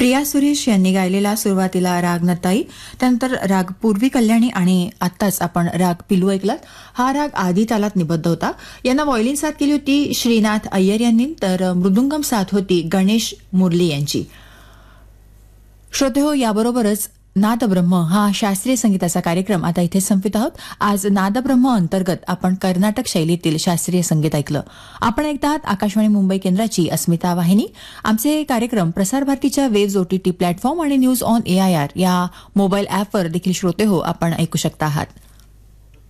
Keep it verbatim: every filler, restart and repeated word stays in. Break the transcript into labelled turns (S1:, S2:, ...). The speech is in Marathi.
S1: प्रिया सुरेश यांनी गायलेला सुरुवातीला राग नताई, त्यानंतर राग पूर्वी कल्याणी आणि आत्ताच आपण राग पिलू ऐकलात. हा राग आदी तालात निबद्ध होता. यांना व्हायोलिन साथ केली होती श्रीनाथ अय्यर यांनी, तर मृदुंगम साथ होती गणेश मुरली यांची. श्रोतेहो, याबरोबरच नादब्रह्म हा शास्त्रीय संगीताचा कार्यक्रम आता इथे संपवित आहोत. आज नादब्रह्म अंतर्गत आपण कर्नाटक शैलीतील शास्त्रीय संगीत ऐकलं. आपण ऐकत आहात आकाशवाणी मुंबई केंद्राची अस्मिता वाहिनी. आमचे कार्यक्रम प्रसार भारतीच्या वेव्ज ओटीटी प्लॅटफॉर्म आणि न्यूज ऑन एआयआर या मोबाईल ॲपवर देखील श्रोते हो आपण ऐकू शकता आहात.